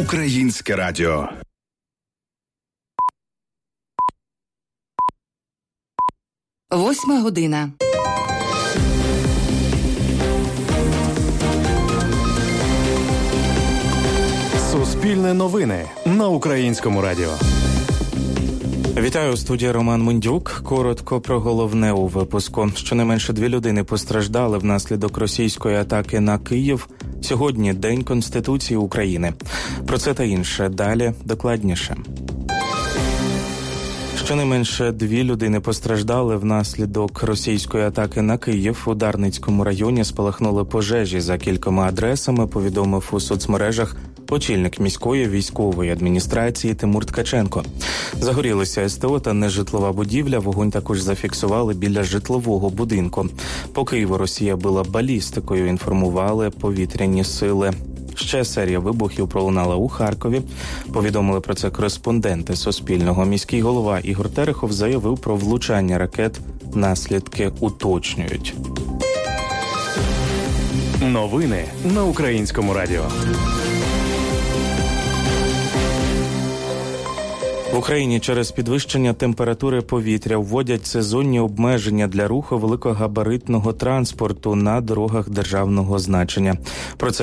Українське радіо. Восьма година. Суспільне новини на Українському радіо. Вітаю, у студії Роман Мундюк. Коротко про головне у випуску. Щонайменше 2 людини постраждали внаслідок російської атаки на Київ. Сьогодні День Конституції України. Про це та інше далі докладніше. Щонайменше 2 людини постраждали внаслідок російської атаки на Київ. У Дарницькому районі спалахнули пожежі за кількома адресами, повідомив у соцмережах очільник міської військової адміністрації Тимур Ткаченко. Загорілися СТО та нежитлова будівля. Вогонь також зафіксували біля житлового будинку. По Києву Росія била балістикою, інформували повітряні сили. Ще серія вибухів пролунала у Харкові. Повідомили про це кореспонденти Суспільного. Міський голова Ігор Терехов заявив про влучання ракет. Наслідки уточнюють. Новини на Українському радіо. В Україні через підвищення температури повітря вводять сезонні обмеження для руху великогабаритного транспорту на дорогах державного значення. Про це